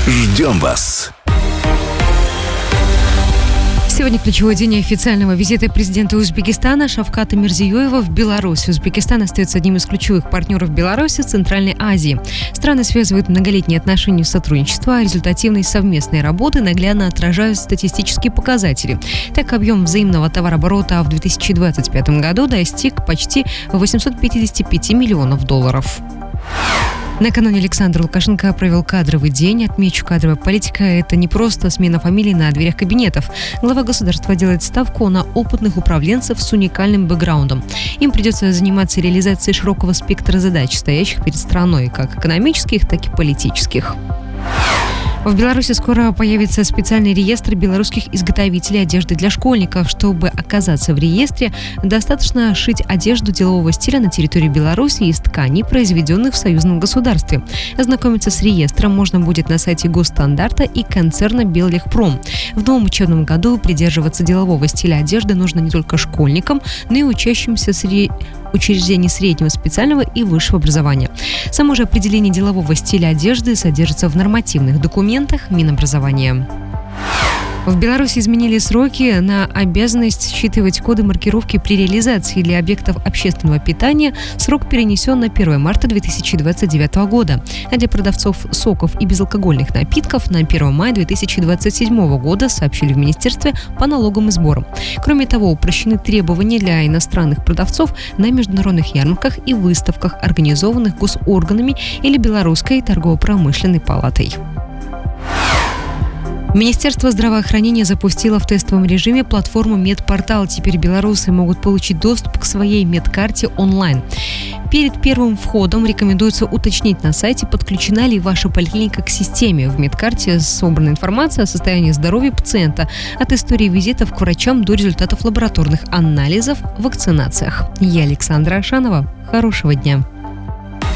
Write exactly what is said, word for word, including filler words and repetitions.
Ждем вас! Сегодня ключевой день официального визита президента Узбекистана Шавката Мирзиёева в Беларусь. Узбекистан остается одним из ключевых партнеров Беларуси в Центральной Азии. Страны связывают многолетние отношения сотрудничества, а результативной совместной работы наглядно отражают статистические показатели. Так, объем взаимного товарооборота в две тысячи двадцать пятом году достиг почти восемьсот пятьдесят пять миллионов долларов. Накануне Александр Лукашенко провел кадровый день. Отмечу, кадровая политика – это не просто смена фамилий на дверях кабинетов. Глава государства делает ставку на опытных управленцев с уникальным бэкграундом. Им придется заниматься реализацией широкого спектра задач, стоящих перед страной, как экономических, так и политических. В Беларуси скоро появится специальный реестр белорусских изготовителей одежды для школьников. Чтобы оказаться в реестре, достаточно шить одежду делового стиля на территории Беларуси из тканей, произведенных в союзном государстве. Ознакомиться с реестром можно будет на сайте Госстандарта и концерна Беллегпром. В новом учебном году придерживаться делового стиля одежды нужно не только школьникам, но и учащимся сре... учреждений среднего, специального и высшего образования. Само же определение делового стиля одежды содержится в нормативных документах Минобразования. В Беларуси изменили сроки на обязанность считывать коды маркировки при реализации для объектов общественного питания. Срок перенесен на первое марта две тысячи двадцать девятого года, а для продавцов соков и безалкогольных напитков на первое мая две тысячи двадцать седьмого года, сообщили в Министерстве по налогам и сборам. Кроме того, упрощены требования для иностранных продавцов на международных ярмарках и выставках, организованных госорганами или Белорусской торгово-промышленной палатой. Министерство здравоохранения запустило в тестовом режиме платформу «Медпортал». Теперь белорусы могут получить доступ к своей медкарте онлайн. Перед первым входом рекомендуется уточнить на сайте, подключена ли ваша поликлиника к системе. В медкарте собрана информация о состоянии здоровья пациента, от истории визитов к врачам до результатов лабораторных анализов в вакцинациях. Я Александра Ашанова. Хорошего дня!